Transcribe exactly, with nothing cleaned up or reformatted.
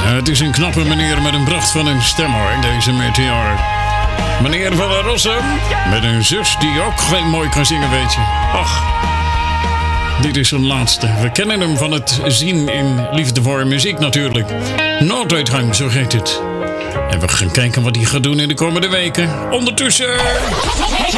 Het is een knappe meneer met een pracht van een stem hoor, deze Meteor. Meneer Van der Rossum, met een zus die ook geen mooi kan zingen, weet je. Ach, dit is zijn laatste. We kennen hem van het zien in Liefde voor Muziek natuurlijk. Nooduitgang, zo heet het. En we gaan kijken wat hij gaat doen in de komende weken. Ondertussen...